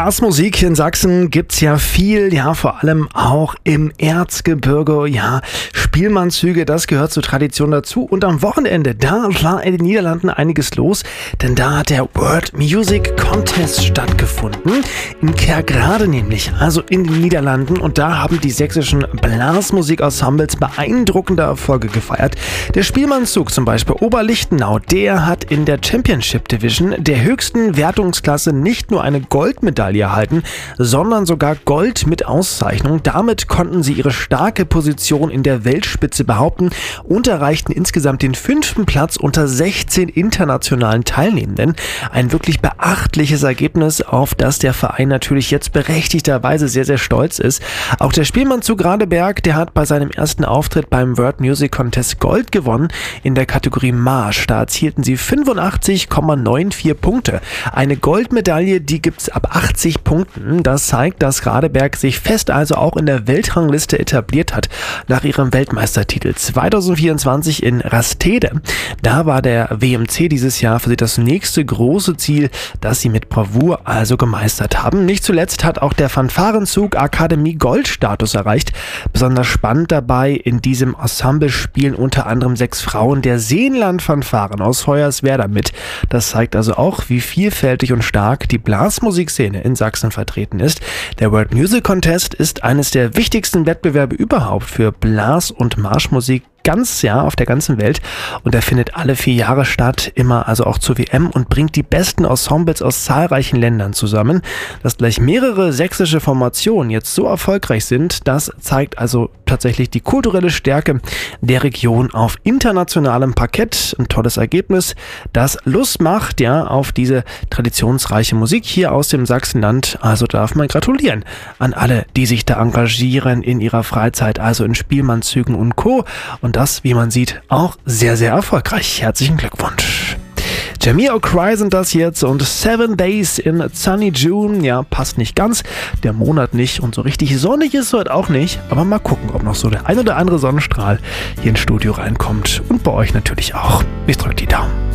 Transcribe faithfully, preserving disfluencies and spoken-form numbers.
Blasmusik in Sachsen gibt's ja viel, ja, vor allem auch im Erzgebirge, ja, Spielmannszüge, das gehört zur Tradition dazu. Und am Wochenende, da war in den Niederlanden einiges los, denn da hat der World Music Contest stattgefunden, in Kerkrade nämlich, also in den Niederlanden. Und da haben die sächsischen Blasmusikensembles beeindruckende Erfolge gefeiert. Der Spielmannszug zum Beispiel Oberlichtenau, der hat in der Championship Division der höchsten Wertungsklasse nicht nur eine Goldmedaille erhalten, sondern sogar Gold mit Auszeichnung. Damit konnten sie ihre starke Position in der Weltspitze behaupten und erreichten insgesamt den fünften Platz unter sechzehn internationalen Teilnehmenden. Ein wirklich beachtliches Ergebnis, auf das der Verein natürlich jetzt berechtigterweise sehr, sehr stolz ist. Auch der Spielmannszug Radeberg, der hat bei seinem ersten Auftritt beim World Music Contest Gold gewonnen in der Kategorie Marsch. Da erzielten sie fünfundachtzig Komma vierundneunzig Punkte. Eine Goldmedaille, die gibt's ab achtzig Punkten. Das zeigt, dass Radeberg sich fest also auch in der Weltrangliste etabliert hat nach ihrem Weltmeistertitel zweitausendvierundzwanzig in Rastede. Da war der W M C dieses Jahr für sie das nächste große Ziel, das sie mit Bravour also gemeistert haben. Nicht zuletzt hat auch der Fanfarenzug Akademie Goldstatus erreicht. Besonders spannend dabei, in diesem Ensemble spielen unter anderem sechs Frauen der Seenland-Fanfaren aus Hoyerswerda mit. Das zeigt also auch, wie vielfältig und stark die Blasmusikszene in Sachsen vertreten ist. Der World Music Contest ist eines der wichtigsten Wettbewerbe überhaupt für Blas- und Marschmusik ganz Jahr auf der ganzen Welt, und er findet alle vier Jahre statt, immer also auch zur W M, und bringt die besten Ensembles aus zahlreichen Ländern zusammen. Dass gleich mehrere sächsische Formationen jetzt so erfolgreich sind, das zeigt also tatsächlich die kulturelle Stärke der Region auf internationalem Parkett. Ein tolles Ergebnis, das Lust macht, ja, auf diese traditionsreiche Musik hier aus dem Sachsenland. Also darf man gratulieren an alle, die sich da engagieren in ihrer Freizeit, also in Spielmannszügen und Co. Und das, wie man sieht, auch sehr, sehr erfolgreich. Herzlichen Glückwunsch. Jamiroquai sind das jetzt und Seven Days in Sunny June. Ja, passt nicht ganz, der Monat nicht, und so richtig sonnig ist es heute auch nicht. Aber mal gucken, ob noch so der ein oder andere Sonnenstrahl hier ins Studio reinkommt und bei euch natürlich auch. Ich drücke die Daumen.